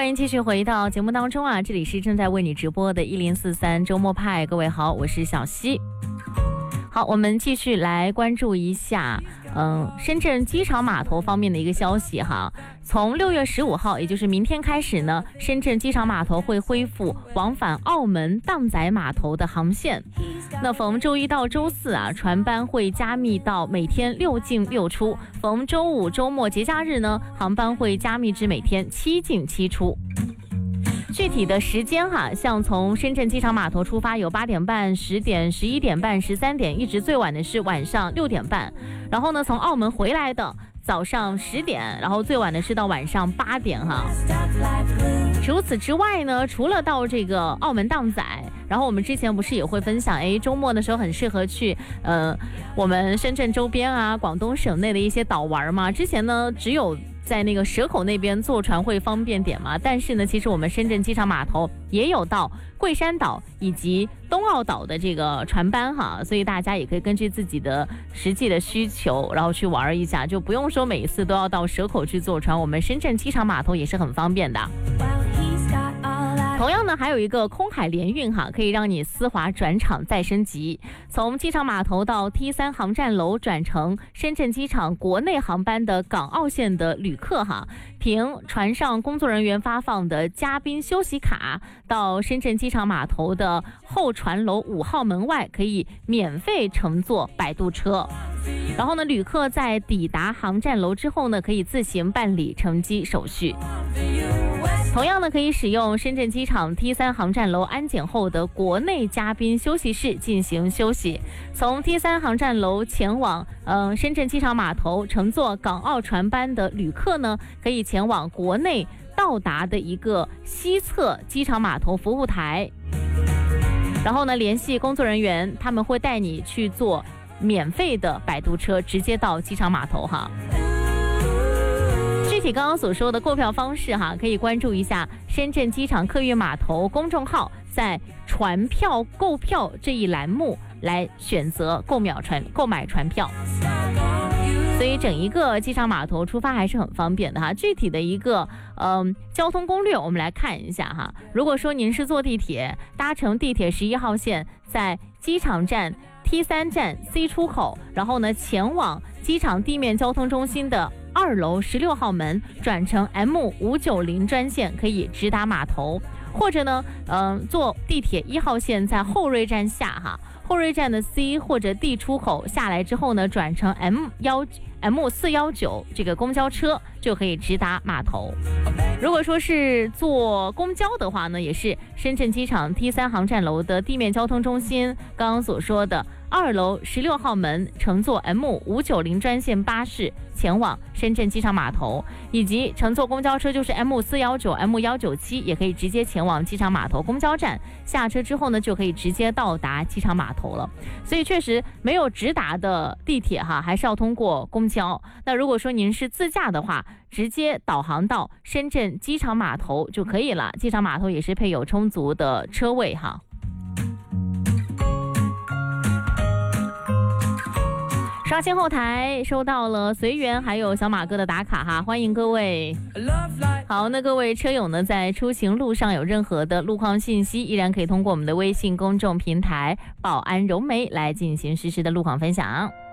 欢迎继续回到节目当中啊！这里是正在为你直播的1043周末派，各位好，我是小溪。好，我们继续来关注一下，深圳机场码头方面的一个消息哈。从6月15号，也就是明天开始呢，深圳机场码头会恢复往返澳门荡仔码头的航线。那逢周一到周四啊，船班会加密到每天6进6出；逢周五、周末、节假日呢，航班会加密至每天7进7出。具体的时间哈，像从深圳机场码头出发有8点半、10点、11点半、13点，一直最晚的是晚上6点半。然后呢，从澳门回来的早上10点，然后最晚的是到晚上8点哈。除此之外呢，除了到这个澳门荡仔，然后我们之前不是也会分享，周末的时候很适合去我们深圳周边啊、广东省内的一些岛玩嘛。之前呢，只有在那个蛇口那边坐船会方便点嘛，但是呢，其实我们深圳机场码头也有到桂山岛以及东澳岛的这个船班哈，所以大家也可以根据自己的实际的需求，然后去玩一下，就不用说每一次都要到蛇口去坐船，我们深圳机场码头也是很方便的。同样呢，还有一个空海联运哈，可以让你丝滑转场再升级。从机场码头到 T3 航站楼转乘深圳机场国内航班的港澳线的旅客哈，凭船上工作人员发放的嘉宾休息卡，到深圳机场码头的候船楼5号门外可以免费乘坐摆渡车。然后呢，旅客在抵达航站楼之后呢，可以自行办理乘机手续。同样呢，可以使用深圳机场 T3 航站楼安检后的国内嘉宾休息室进行休息。从 T3 航站楼前往深圳机场码头乘坐港澳船班的旅客呢，可以前往国内到达的一个西侧机场码头服务台，然后呢，联系工作人员，他们会带你去坐免费的摆渡车，直接到机场码头哈。具体刚刚所说的购票方式哈，可以关注一下深圳机场客运码头公众号，在船票购票这一栏目来选择购买船票。所以整一个机场码头出发还是很方便的哈。具体的一个交通攻略我们来看一下哈。如果说您是坐地铁，搭乘地铁11号线，在机场站T3 站 C 出口，然后呢前往机场地面交通中心的2楼16号门，转乘 M590 专线可以直达码头，或者呢坐地铁1号线在后瑞站下哈，后瑞站的 C 或者 D 出口下来之后呢，转乘 M419 这个公交车就可以直达码头。如果说是坐公交的话呢，也是深圳机场 T3 航站楼的地面交通中心刚刚所说的2楼16号门，乘坐 M590 专线巴士前往深圳机场码头，以及乘坐公交车就是 M419、M197 也可以直接前往机场码头公交站，下车之后呢就可以直接到达机场码头了。所以确实没有直达的地铁哈，还是要通过公交。那如果说您是自驾的话，直接导航到深圳机场码头就可以了，机场码头也是配有充足的车位哈。刷新后台收到了随缘还有小马哥的打卡哈，欢迎各位。好，那各位车友呢，在出行路上有任何的路况信息，依然可以通过我们的微信公众平台宝安融媒来进行实时的路况分享。